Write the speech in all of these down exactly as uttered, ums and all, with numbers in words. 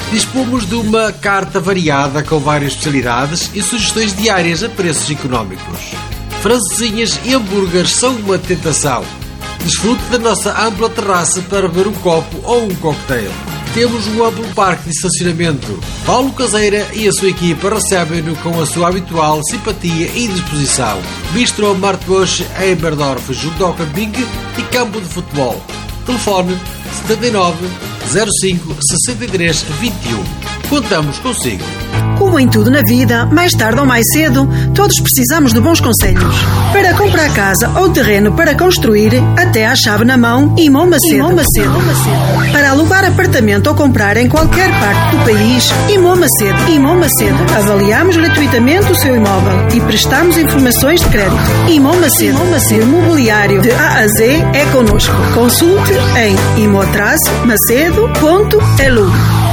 Dispomos de uma carta variada com várias especialidades e sugestões diárias a preços económicos. Francesinhas e hambúrgueres são uma tentação. Desfrute da nossa ampla terraça para beber um copo ou um cocktail. Temos um amplo parque de estacionamento. Paulo Caseira e a sua equipa recebem-no com a sua habitual simpatia e disposição. Bistro Martbush em Berdorf, junto ao camping e campo de futebol. Telefone setenta e nove, zero cinco, sessenta e três, vinte e um. Contamos consigo. Como em tudo na vida, mais tarde ou mais cedo, todos precisamos de bons conselhos. Para comprar casa ou terreno para construir, até à chave na mão, Imó Macedo. Imó Macedo. Para alugar apartamento ou comprar em qualquer parte do país, Imó Macedo. Imó Macedo. Avaliamos gratuitamente o seu imóvel e prestamos informações de crédito. Imó Macedo. Imó Macedo. Imobiliário de A a Z é connosco. Consulte em imo macedo ponto e l u.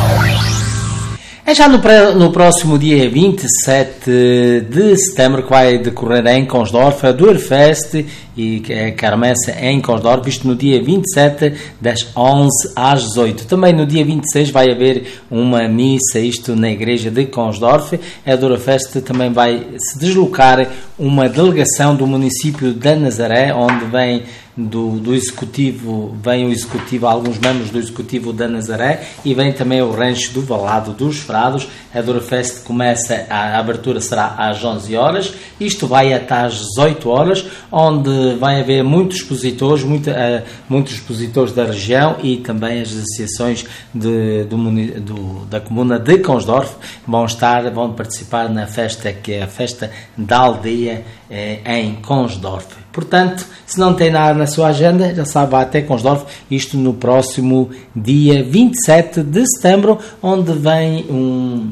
É já no, no próximo dia vinte e sete de setembro que vai decorrer em Consdorf a Durfest e a Kermesse em Consdorf, isto no dia vinte e sete das onze às dezoito. Também no dia vinte e seis vai haver uma missa, isto na igreja de Consdorf. A Durfest também vai se deslocar uma delegação do município de Nazaré, onde vem Do, do executivo, vem o executivo, alguns membros do executivo da Nazaré e vem também o rancho do Valado dos Frados. A Durfest começa, a abertura será às onze horas, isto vai até às dezoito horas, onde vai haver muitos expositores, muita, uh, muitos expositores da região e também as associações de, do, do, da comuna de Consdorf vão estar, vão participar na festa que é a festa da aldeia eh, em Consdorf. Portanto, se não tem nada na sua agenda, já sabe, vai até Consdorf, isto no próximo dia vinte e sete de setembro, onde vem um,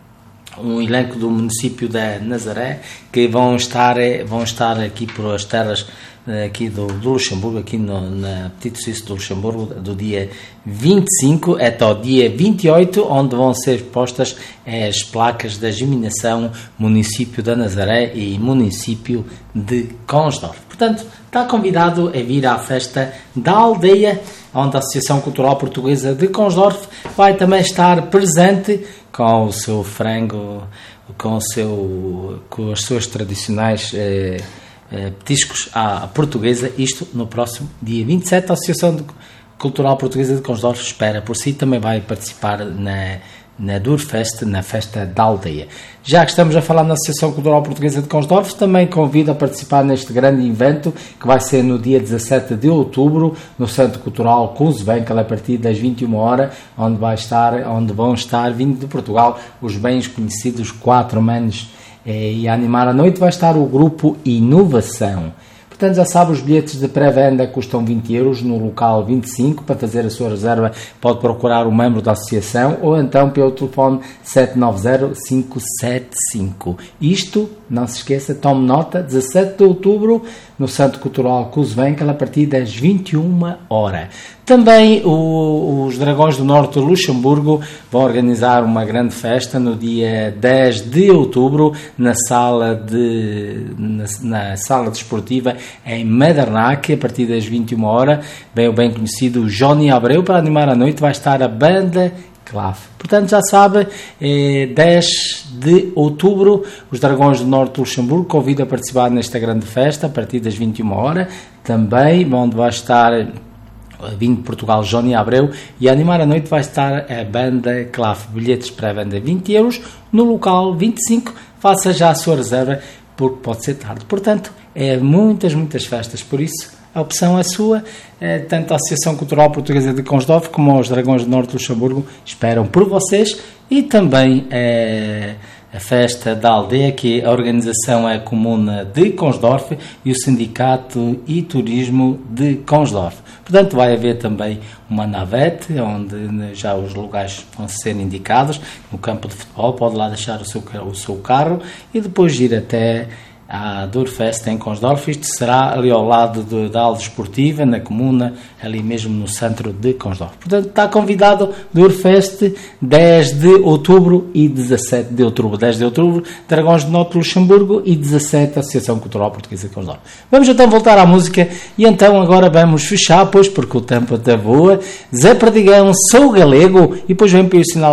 um elenco do município de Nazaré, que vão estar, vão estar aqui por as terras aqui do, do Luxemburgo, aqui no, na Petite Suisse do Luxemburgo, do dia vinte e cinco até o dia vinte e oito, onde vão ser postas as placas da geminação município da Nazaré e município de Consdorf. Portanto, está convidado a vir à festa da aldeia, onde a Associação Cultural Portuguesa de Consdorf vai também estar presente com o seu frango, com, o seu, com as suas tradicionais eh, petiscos à portuguesa, isto no próximo dia vinte e sete. A Associação Cultural Portuguesa de Consdorf espera por si, também vai participar na, na Durfest, na festa da aldeia. Já que estamos a falar na Associação Cultural Portuguesa de Consdorf, também convido a participar neste grande evento, que vai ser no dia dezassete de outubro, no Centro Cultural Kunstwinkel, a partir das vinte e uma horas, onde, vai estar, onde vão estar, vindo de Portugal, os bem conhecidos Quatro Manos. E a animar a noite vai estar o grupo Inovação. Portanto, já sabe, os bilhetes de pré-venda custam vinte euros, no local vinte e cinco. Para fazer a sua reserva pode procurar o membro da associação ou então pelo telefone sete nove zero, cinco sete cinco. Isto, não se esqueça, tome nota, dezassete de outubro, no Centro Cultural Kunstwinkel, a partir das vinte e uma horas. Também o, os Dragões do Norte de Luxemburgo vão organizar uma grande festa no dia dez de outubro na sala, de, na, na sala desportiva em Medernach, a partir das vinte e uma horas. Bem o bem conhecido Johnny Abreu. Para animar a noite vai estar a banda Clave. Portanto, já sabe, eh, dez de outubro, os Dragões do Norte de Luxemburgo convidam a participar nesta grande festa a partir das vinte e uma horas. Também onde vai estar, vindo de Portugal, Johnny Abreu, e a animar a noite vai estar a banda Clave. Bilhetes pré-venda vinte euros, no local vinte e cinco. Faça já a sua reserva, porque pode ser tarde. Portanto, é muitas, muitas festas, por isso a opção é sua. É, tanto a Associação Cultural Portuguesa de Consdorf como os Dragões do Norte de Luxemburgo esperam por vocês, e também é, a festa da aldeia, que a organização é a Comuna de Consdorf e o Sindicato e Turismo de Consdorf. Portanto, vai haver também uma navete, onde já os lugares vão ser indicados, no campo de futebol, pode lá deixar o seu, o seu carro e depois ir até à Durfest em Consdorf. Isto será ali ao lado de, da Alde Esportiva, na comuna, ali mesmo no centro de Consdorf. Portanto, está convidado Durfest, dez de outubro e dezassete de outubro. dez de outubro, Dragões do Norte de Luxemburgo, e dezassete, Associação Cultural Portuguesa de Consdorf. Vamos então voltar à música, e então agora vamos fechar, pois, porque o tempo até voa. Zé Perdigão, Sou Galego, e depois vem para o sinal